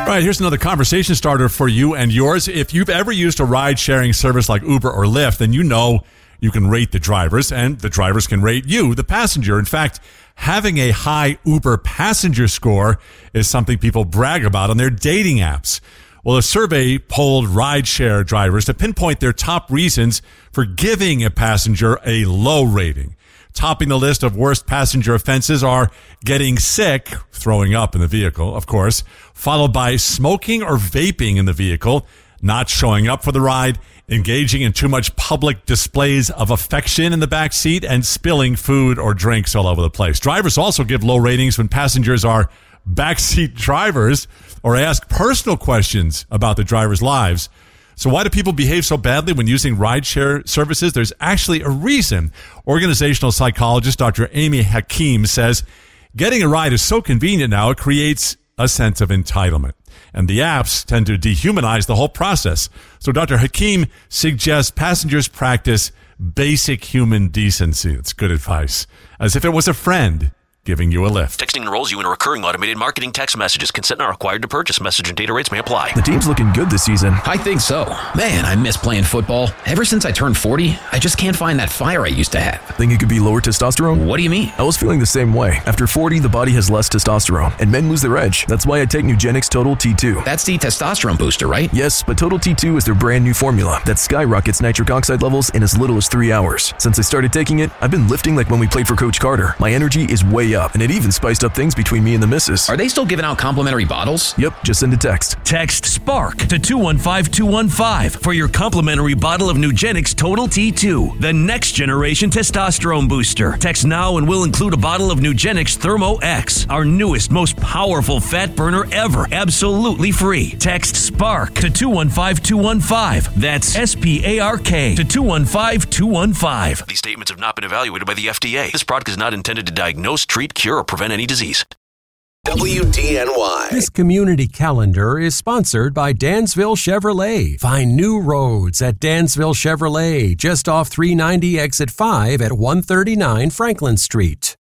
All right, here's another conversation starter for you and yours. If you've ever used a ride-sharing service like Uber or Lyft, then you know you can rate the drivers, and the drivers can rate you, the passenger. In fact, having a high Uber passenger score is something people brag about on their dating apps. Well, a survey polled rideshare drivers to pinpoint their top reasons for giving a passenger a low rating. Topping the list of worst passenger offenses are getting sick, throwing up in the vehicle, of course, followed by smoking or vaping in the vehicle, not showing up for the ride, engaging in too much public displays of affection in the back seat, and spilling food or drinks all over the place. Drivers also give low ratings when passengers are backseat drivers or ask personal questions about the drivers' lives. So why do people behave so badly when using rideshare services? There's actually a reason. Organizational psychologist Dr. Amy Hakim says getting a ride is so convenient now, it creates a sense of entitlement. And the apps tend to dehumanize the whole process. So Dr. Hakim suggests passengers practice basic human decency. It's good advice. As if it was a friend giving you a lift. Texting enrolls you in a recurring automated marketing text messages. Consent not required to purchase. Message and data rates may apply. The team's looking good this season. I think so. Man, I miss playing football. Ever since I turned 40, I just can't find that fire I used to have. Think it could be lower testosterone? What do you mean? I was feeling the same way. After 40, the body has less testosterone, and men lose their edge. That's why I take Nugenix Total T2. That's the testosterone booster, right? Yes, but Total T2 is their brand new formula that skyrockets nitric oxide levels in as little as 3 hours. Since I started taking it, I've been lifting like when we played for Coach Carter. My energy is way up, and it even spiced up things between me and the missus. Are they still giving out complimentary bottles? Yep, just send a text. Text SPARK to 215-215 for your complimentary bottle of Nugenix Total T2, the next generation testosterone booster. Text now and we'll include a bottle of Nugenix Thermo X, our newest, most powerful fat burner ever, absolutely free. Text SPARK to 215-215. That's SPARK to 215-215. These statements have not been evaluated by the FDA. This product is not intended to diagnose, treat, cure, or prevent any disease. WDNY. This community calendar is sponsored by Dansville Chevrolet. Find new roads at Dansville Chevrolet, just off 390 exit 5 at 139 Franklin Street.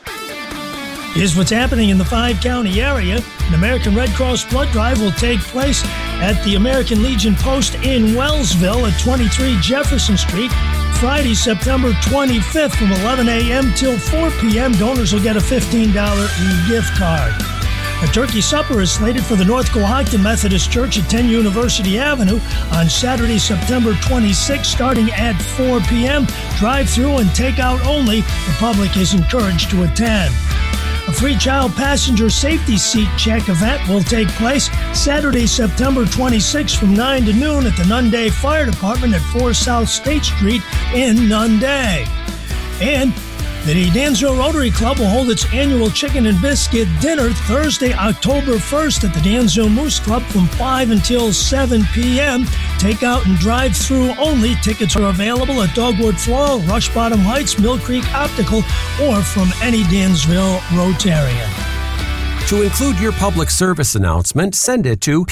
Here's what's happening in the 5-county area. An American Red Cross blood drive will take place at the American Legion Post in Wellsville at 23 Jefferson Street, Friday, September 25th from 11 a.m. till 4 p.m. Donors will get a $15 e-gift card. A turkey supper is slated for the North Cohocton Methodist Church at 10 University Avenue on Saturday, September 26th, starting at 4 p.m. Drive-through and takeout only. The public is encouraged to attend. A free child passenger safety seat check event will take place Saturday, September 26th from 9 to noon at the Nunde Fire Department at 4 South State Street in Nunde. And the Dansville Rotary Club will hold its annual Chicken and Biscuit Dinner Thursday, October 1st at the Dansville Moose Club from 5 until 7 p.m. Takeout and drive-through only. Tickets are available at Dogwood Floral, Rush Bottom Heights, Mill Creek Optical, or from any Dansville Rotarian. To include your public service announcement, send it to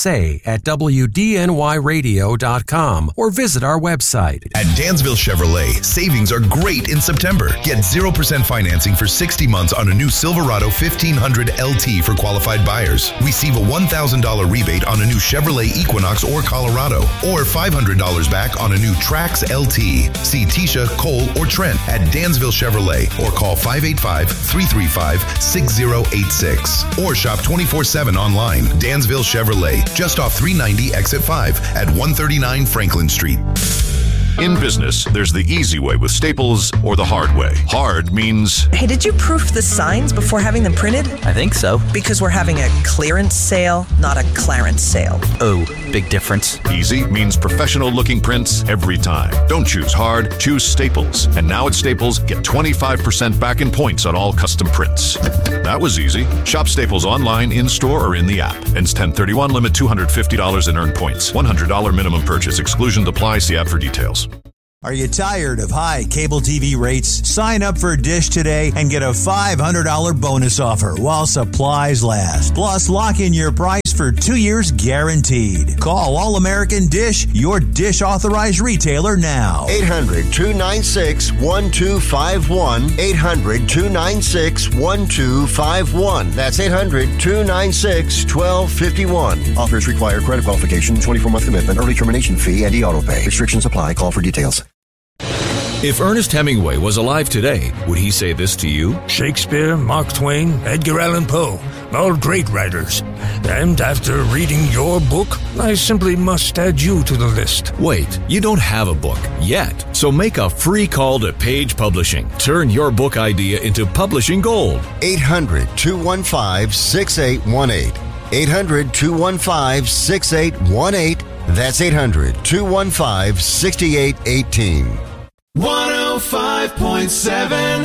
psa@wdnyradio.com or visit our website. At Dansville Chevrolet, savings are great in September. Get 0% financing for 60 months on a new Silverado 1500 LT for qualified buyers. Receive a $1,000 rebate on a new Chevrolet Equinox or Colorado, or $500 back on a new Trax LT. See Tisha, Cole, or Trent at Dansville Chevrolet or call 585-335-6086. Or shop 24/7 online. Dansville Chevrolet, just off 390 exit 5 at 139 Franklin Street. In business, there's the easy way with Staples or the hard way. Hard means... Hey, did you proof the signs before having them printed? I think so. Because we're having a clearance sale, not a clarence sale. Oh, big difference. Easy means professional-looking prints every time. Don't choose hard, choose Staples. And now at Staples, get 25% back in points on all custom prints. That was easy. Shop Staples online, in-store, or in the app. Ends 10/31, limit $250 in earned points. $100 minimum purchase. Exclusions apply. See app for details. Are you tired of high cable TV rates? Sign up for Dish today and get a $500 bonus offer while supplies last. Plus, lock in your price for 2 years guaranteed. Call All American Dish, your Dish authorized retailer now. 800-296-1251. 800-296-1251. That's 800-296-1251. Offers require credit qualification, 24-month commitment, early termination fee, and e-auto pay. Restrictions apply. Call for details. If Ernest Hemingway was alive today, would he say this to you? Shakespeare, Mark Twain, Edgar Allan Poe, all great writers. And after reading your book, I simply must add you to the list. Wait, you don't have a book yet. So make a free call to Page Publishing. Turn your book idea into publishing gold. 800-215-6818. 800-215-6818. That's 800-215-6818. 105.7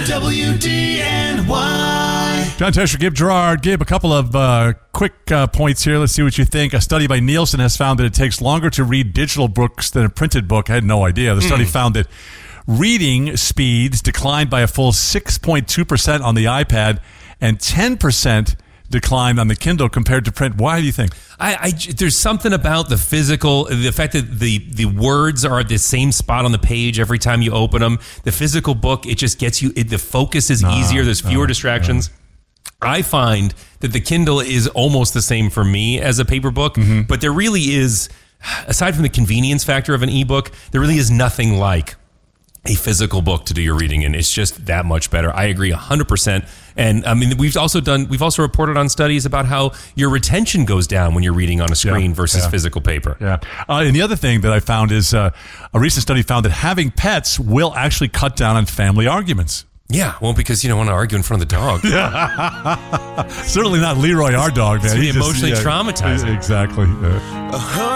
WDNY. John Tesher, Gabe Gerard. Gabe, a couple of quick points here. Let's see what you think. A study by Nielsen has found that it takes longer to read digital books than a printed book. I had no idea. The study found that reading speeds declined by a full 6.2% on the iPad and 10% decline on the Kindle compared to print. Why do you think? There's something about the physical, the fact that the words are at the same spot on the page every time you open them. The physical book, it just gets you, the focus is easier. There's fewer distractions. I find that the Kindle is almost the same for me as a paper book, but there really is, aside from the convenience factor of an ebook, there really is nothing like a physical book to do your reading in. It's just that much better. I agree 100%. And I mean, we've also reported on studies about how your retention goes down when you're reading on a screen versus physical paper. Yeah. And the other thing that I found is a recent study found that having pets will actually cut down on family arguments. Yeah, well, because you don't want to argue in front of the dog. Certainly not Leroy, our dog, man. It's emotionally traumatizing. Exactly.